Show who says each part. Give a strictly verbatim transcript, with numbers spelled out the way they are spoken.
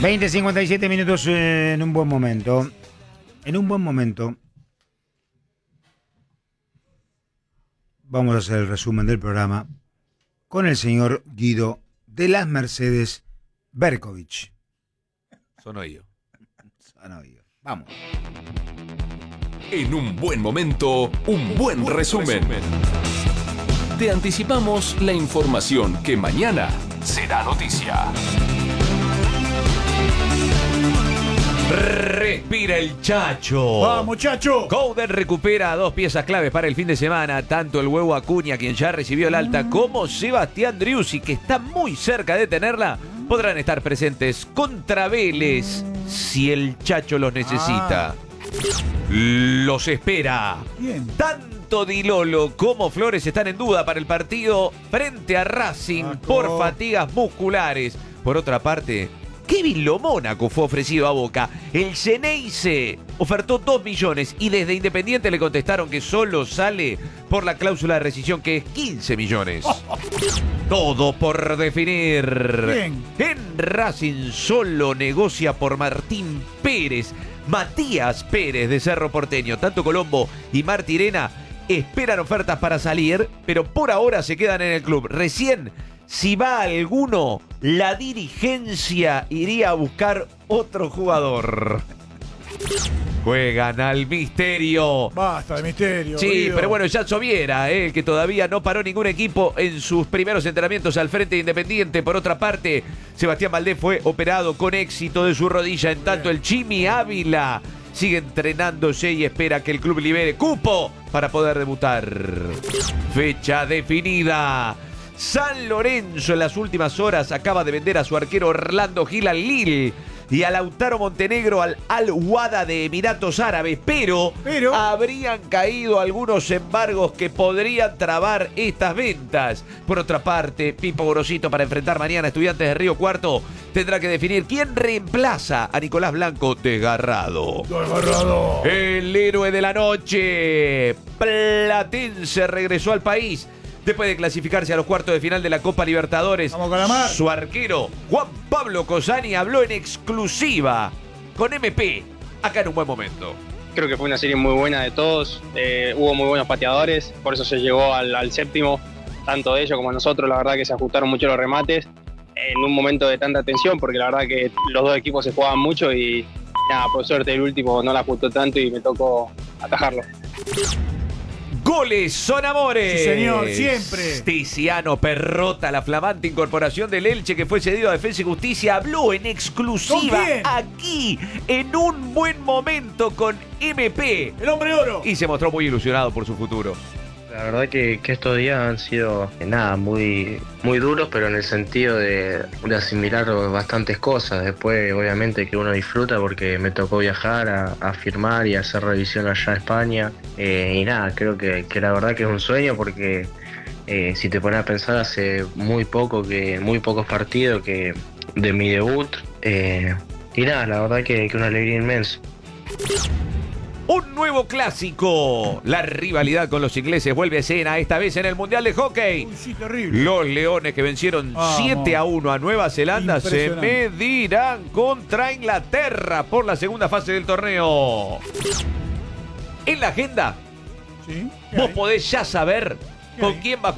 Speaker 1: veinte cincuenta y siete minutos en un buen momento. En un buen momento. Vamos a hacer el resumen del programa con el señor Guido de las Mercedes Berkovich.
Speaker 2: Sonó yo.
Speaker 1: Sonó yo. Vamos.
Speaker 3: En un buen momento, un buen, buen resumen. resumen. Te anticipamos la información que mañana será noticia.
Speaker 2: Respira el Chacho.
Speaker 4: ¡Vamos, Chacho!
Speaker 2: Coudet recupera dos piezas claves para el fin de semana. Tanto el Huevo Acuña, quien ya recibió el alta, como Sebastián Driussi, que está muy cerca de tenerla, podrán estar presentes contra Vélez si el Chacho los necesita. Ah. Los espera.
Speaker 4: Bien.
Speaker 2: Tanto Di Lolo como Flores están en duda para el partido frente a Racing Marco. por fatigas musculares. Por otra parte, Kevin Lo Mónaco fue ofrecido a Boca. El Xeneize ofertó dos millones y desde Independiente le contestaron que solo sale por la cláusula de rescisión, que es quince millones. Oh, oh. Todo por definir.
Speaker 4: Bien.
Speaker 2: En Racing solo negocia por Martín Pérez. Matías Pérez de Cerro Porteño. Tanto Colombo y Martirena esperan ofertas para salir, pero por ahora se quedan en el club. Recién, si va alguno, la dirigencia iría a buscar otro jugador. Juegan al misterio.
Speaker 4: Basta de misterio.
Speaker 2: Sí,
Speaker 4: Guido.
Speaker 2: pero bueno, ya Soviera, eh, el que todavía no paró ningún equipo en sus primeros entrenamientos al frente de Independiente. Por otra parte, Sebastián Valdés fue operado con éxito de su rodilla. En tanto, el Chimi Ávila sigue entrenándose y espera que el club libere cupo para poder debutar. Fecha definida. San Lorenzo en las últimas horas acaba de vender a su arquero Orlando Gil al Lille y a Lautaro Montenegro al Al-Wada de Emiratos Árabes, pero, pero habrían caído algunos embargos que podrían trabar estas ventas. Por otra parte, Pipo Gorosito, para enfrentar mañana a Estudiantes de Río Cuarto, tendrá que definir quién reemplaza a Nicolás Blanco desgarrado.
Speaker 4: Desgarrado.
Speaker 2: El héroe de la noche, Platense, regresó al país después de clasificarse a los cuartos de final de la Copa Libertadores.
Speaker 4: Vamos con la mar.
Speaker 2: Su arquero, Juan Pablo Cosani, habló en exclusiva con M P, acá en un buen momento.
Speaker 5: Creo que fue una serie muy buena de todos, eh, hubo muy buenos pateadores, por eso se llegó al, al séptimo, tanto de ellos como nosotros. La verdad que se ajustaron mucho los remates en un momento de tanta tensión, porque la verdad que los dos equipos se jugaban mucho y nada, por suerte el último no la ajustó tanto y me tocó atajarlo.
Speaker 2: Goles son amores.
Speaker 4: Sí, señor, siempre.
Speaker 2: Tiziano Perrota, la flamante incorporación del Elche que fue cedido a Defensa y Justicia, habló en exclusiva aquí en un buen momento con M P,
Speaker 4: el hombre oro,
Speaker 2: y se mostró muy ilusionado por su futuro.
Speaker 6: La verdad que, que estos días han sido, nada, muy, muy duros, pero en el sentido de, de asimilar bastantes cosas. Después, obviamente, que uno disfruta porque me tocó viajar a, a firmar y a hacer revisión allá a España. Eh, y nada, creo que, que la verdad que es un sueño porque eh, si te pones a pensar, hace muy poco, que muy pocos partidos que de mi debut. Eh, y nada, la verdad que, que una alegría inmensa.
Speaker 2: Un nuevo clásico. La rivalidad con los ingleses vuelve a escena, esta vez en el Mundial de Hockey.
Speaker 4: Uy, sí, terrible.
Speaker 2: Los Leones, que vencieron Vamos. siete a uno a Nueva Zelanda, se medirán contra Inglaterra por la segunda fase del torneo. En la agenda,
Speaker 4: ¿Sí?
Speaker 2: vos
Speaker 4: hay?
Speaker 2: podés ya saber con quién va a